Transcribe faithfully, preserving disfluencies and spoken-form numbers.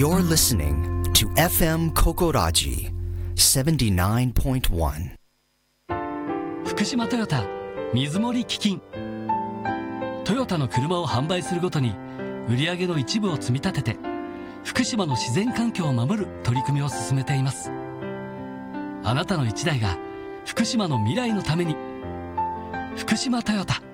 You're listening to エフエム Kokoraji セブンティナインポイントワン。 福島トヨタ水森基金。トヨタの車を販売するごとに売上の一部を積み立てて福島の自然環境を守る取り組みを進めています。あなたの一台が福島の未来のために。福島トヨタ。